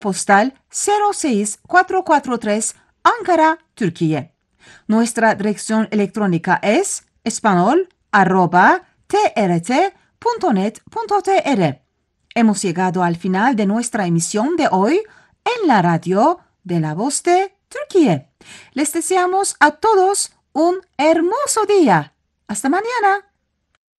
postal 06443, Ankara, Türkiye. Nuestra dirección electrónica es espanol@trt.net.tr. Hemos llegado al final de nuestra emisión de hoy en la radio de La Voz de Turquía. Les deseamos a todos un hermoso día. Hasta mañana.